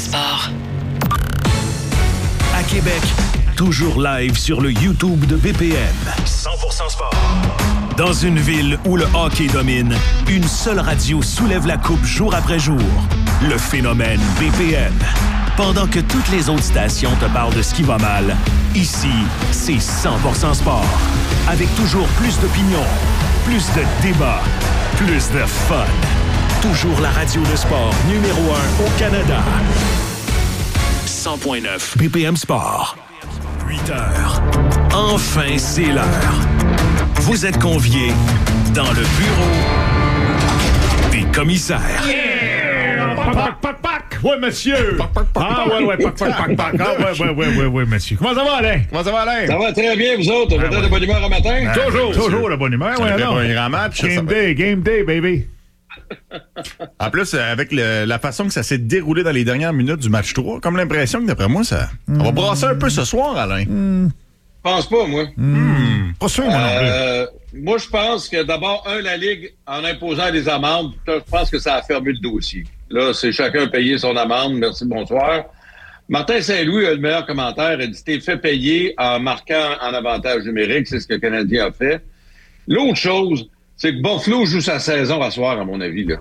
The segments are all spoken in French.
Sport. À Québec, toujours live sur le YouTube de BPM. 100% sport. Dans une ville où le hockey domine, une seule radio soulève la coupe jour après jour. Le phénomène BPM. Pendant que toutes les autres stations te parlent de ce qui va mal, ici, c'est 100% sport. Avec toujours plus d'opinions, plus de débats, plus de fun. Toujours la radio de sport numéro 1 au Canada. 100.9 BPM Sport. 8 heures. Enfin, c'est l'heure. Vous êtes conviés dans le bureau des commissaires. Yeah! Pac! Ouais, monsieur! Pac! Ah, ouais, pac! Ah, ouais, monsieur. Comment ça va, Alain? Ça va très bien, vous autres? Vous êtes de bonne humeur un matin? Toujours de bonne humeur, ouais, non? Un grand match. Game day, baby. En plus, avec la façon que ça s'est déroulé dans les dernières minutes du match 3, comme l'impression que, d'après moi, ça on va brasser un peu ce soir, Alain. Je pense pas, moi. Pas sûr, moi non plus. Moi, je pense que d'abord, la Ligue, en imposant des amendes, je pense que ça a fermé le dossier. Là, c'est chacun payer son amende. Merci, bonsoir. Martin Saint-Louis a le meilleur commentaire. Il a dit, t'es fait payer en marquant en avantage numérique. C'est ce que le Canadien a fait. L'autre chose, c'est que Buffalo joue sa saison à soir, à mon avis, là.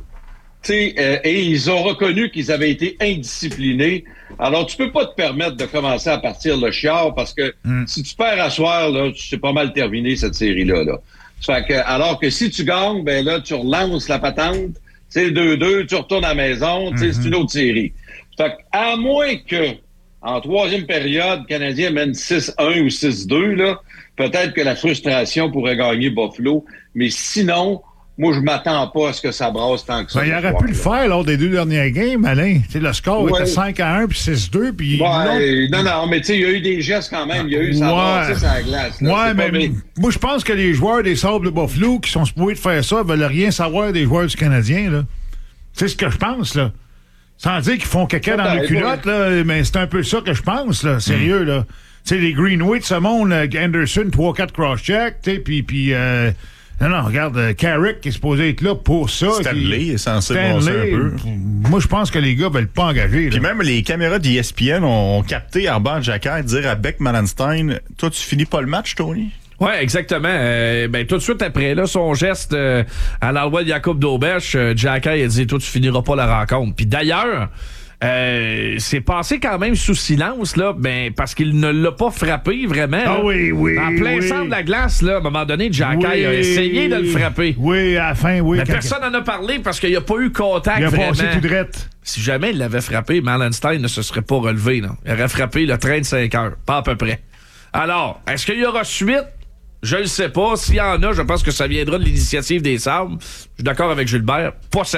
Et ils ont reconnu qu'ils avaient été indisciplinés. Alors, tu peux pas te permettre de commencer à partir le chiard parce que si tu perds à soir, là, c'est pas mal terminé, cette série-là. Là. Fait que, alors que si tu gagnes, ben là, tu relances la patente, c'est 2-2, tu retournes à la maison, c'est une autre série. Fait que, à moins que, en troisième période, le Canadien mène 6-1 ou 6-2, là, peut-être que la frustration pourrait gagner Buffalo, mais sinon, moi, je m'attends pas à ce que ça brasse tant que ça. Ben, il aurait pu le faire lors des deux dernières games, Alain. T'sais, le score était 5-1 puis 6-2. Puis non, mais tu sais, il y a eu des gestes quand même. Il y a eu ça brassé sur la glace. Là. Mais moi, je pense que les joueurs des Sabres de Buffalo qui sont supposés de faire ça veulent rien savoir des joueurs du Canadien. Là. C'est ce que je pense, là. Sans dire qu'ils font caca dans les culottes, là, mais c'est un peu ça que je pense, là. Sérieux, là. Tu sais, les Greenway de ce monde, Anderson, 3-4 cross-check, tu sais, puis non, regarde, Carrick qui est supposé être là pour ça. Stanley est censé brasser un peu. Moi, je pense que les gars veulent pas engager. Puis même les caméras d'ESPN ont capté Arbor Jacquet dire à Beck Malenstein, toi, tu finis pas le match, Tony? Oui, exactement. Tout de suite après, là, son geste à l'endroit de Jacob Dauberge, Jacquet a dit, toi, tu finiras pas la rencontre. Puis d'ailleurs, c'est passé quand même sous silence, là, parce qu'il ne l'a pas frappé vraiment. Ah oui. En plein centre de la glace, là, à un moment donné, Jacquet a essayé de le frapper. Oui, à la fin, oui. Mais personne n'en a parlé parce qu'il n'y a pas eu contact. Il a vraiment. passé tout drette. Si jamais il l'avait frappé, Malenstein ne se serait pas relevé. Non. Il aurait frappé le train de 5 heures, pas à peu près. Alors, est-ce qu'il y aura suite? Je ne sais pas. S'il y en a, je pense que ça viendra de l'initiative des Sabres. Je suis d'accord avec Gilbert. Pas certain.